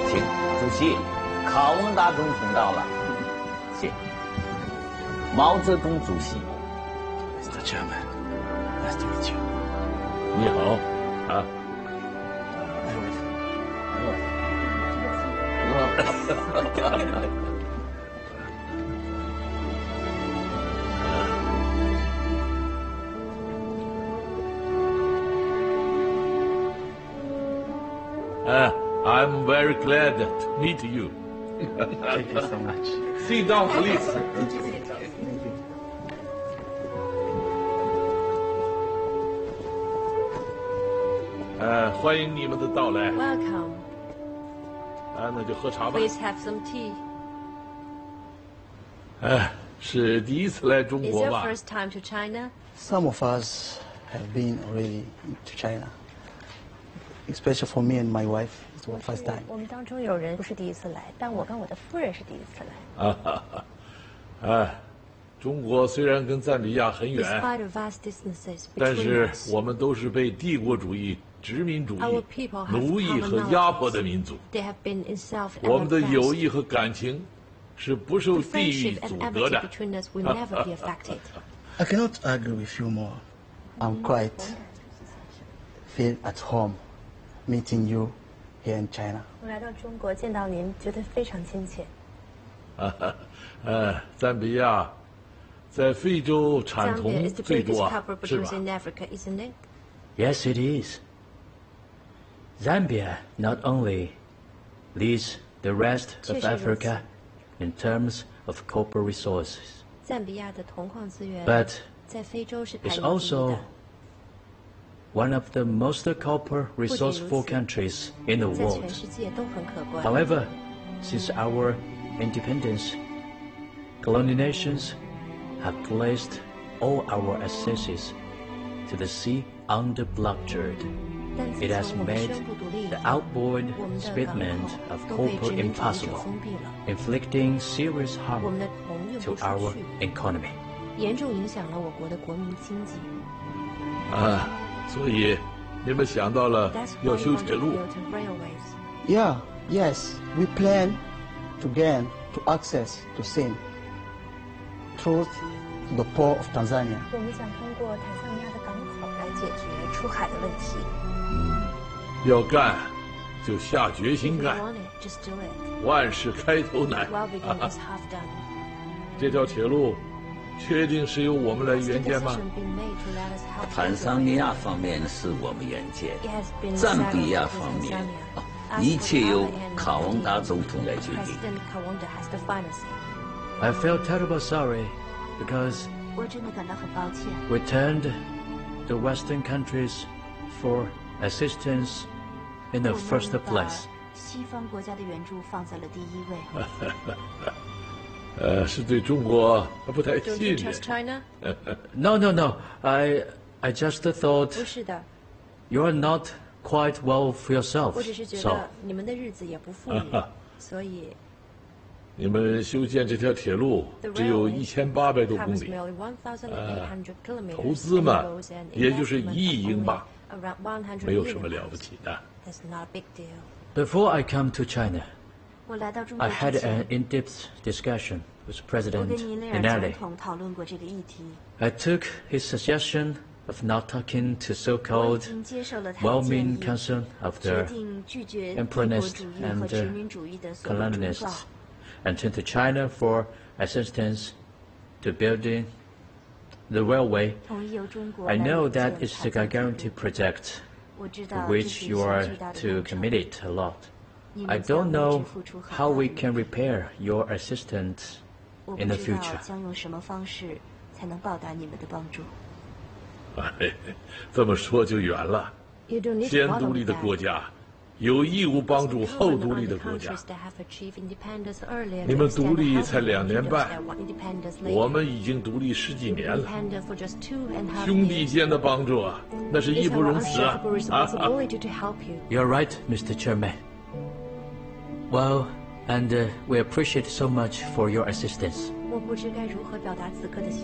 请主席，卡翁大总统到了，谢。毛泽东主席 Mr. Chairman, nice to meet you. 你好，啊。I'm very glad to meet you. Thank you so much. Sit down, please. 欢迎你们的到来。 Welcome. 那就喝茶吧。 Please have some tea. 是第一次来中 Is 国 your 吧？ first time to China? Some of us have been already to China. Especially for me and my wife, it's our first time. 我们当中有人不是第一次来，但我跟我的夫人是第一次来。 中国虽然跟赞比亚很远， Despite the vast distances 但 between 是 us, 我们都是被帝国主义、殖民主 our 义 people have 奴役和压迫的民族。 they have been in self 我们的 and 友谊和感情是不受 The 地域 friendship and 阻隔 amity 的。 between us will never be affected. I cannot argue with you more. I'm quite feel at home meeting you here in China. 我来到中国见到您，觉得非常亲切。 赞比亚在非洲产 Zambia 铜 is the 最 biggest 多啊， copper 是吧 producer？in Africa, isn't it? Yes, it is. Zambia not only leads the rest of 确实如此。 Africa in terms of copper resources, 赞比亚的铜矿资源 but 在非洲是排 is 名第一 also 的。 one of the most copper resourceful countries in the 在 world. 全世界都很可观。 However, since our independence, colonial nations have placed all our accesses to the sea under blockade. 但自 It has 从我们 made 宣布独立以 the 后， outboard 我们的港 shipment 口 of 都被 copper 殖民主义者 impossible, 封闭了， inflicting serious 我 harm 们的铜运 to 不出 our 去， economy. 严重影响了我国的国民经济。 所以你们想到了 That's 要 why we 修 want 铁 to 路。 build railways. Yeah, yes, we plan to gain to access to sin through the port of Tanzania. 我们想通过坦桑尼亚的港口来解决出海的问题。 要干就下决 If 心 you 干， want it, just do it. 万事开头难。 Well begun is half done. 这条铁路确定是由我们来 Has the 援建吗？ decision been made to let us help 坦桑尼亚方面是我们援建， It has been 赞比亚 settled with 方面 Tanzania. 哦一切由 As for the other end, 卡翁达总统来决定。 President Kaunda has the final say. I felt terribly sorry because 我真的感到很抱歉， we turned the Western countries for assistance in the 我 first 们把 place. 西方国家的援助放在了第一位。 是对中国不太 Don't 信 you 任 trust。China? No. I just thought 不是的， you're not quite well for yourself. 我只是觉 So 得你们的日子也不富裕，所以你们修建这条铁路 the 只有 railway 1800多公 covers 里， merely 1,800 kilometers. 投资嘛 and roads and 也就是 investment 1亿英 only 镑， around 100 没有什么 million 了不起的。 That's not a big deal. before I come to China, 我来到中国 I 之 had 前 an，in-depth discussion with 我跟 President 尼内尔总 Inali. 统讨论过这个议题。 I took his suggestion of not talking to 我已 so-called 经接受了他的建 well-meaning 议， concern of 决 the 定拒绝帝国 imperialist 主义和 and 殖民主义的所有忠告 colonialists and turn to China for assistance to building the railway. 同意由中国 I 来 know 援建 that it's a 塔江 gigantic project 我知 for 道这 which 是一 you 项 are 巨大的 to 工程 commit it a lot. 你 I 们将 don't 为 know 之付出很 how 大 we 的 can 努力 repay your assistance 我不 in the 知道 future. 将用什么方式才能报答你们的帮助。 这么说就远了。 You don't need to 先 bother 独立 with 的 that. 国家有义务帮助 It's 后 incumbent 独 on 立 the 的国家 countries。that have achieved independence earlier 你 to 们 extend 独立 help 才 to 2年 regions 半 that want independence 我 later. 们已经独立10几年了。 Independent for just 2.5 兄弟 years. 间的帮助啊，那是义 It's 不 our 容辞啊！ unshakable responsibility to help you. You're right, Mr. Chairman. Well, and we appreciate so much for your assistance. 我不知该如何表达此刻的心